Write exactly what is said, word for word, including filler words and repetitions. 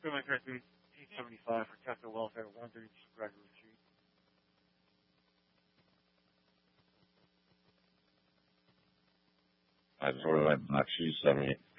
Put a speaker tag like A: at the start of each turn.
A: Equipment Director eight seventy-five for Tesla Welfare, one thirty-two Gregory Street.
B: I just ordered my two seventy.